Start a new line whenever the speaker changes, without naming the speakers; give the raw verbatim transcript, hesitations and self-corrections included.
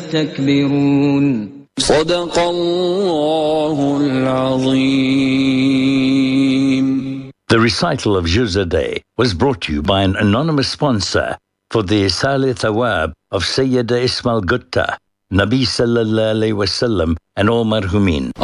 يستكبرون
صدق الله العظيم.
The recital of Juz a Day was brought to you by an anonymous sponsor for the Isal Thawab of Sayyida Ismail Gutta, Nabi Sallallahu Alaihi Wasallam and all Marhumin.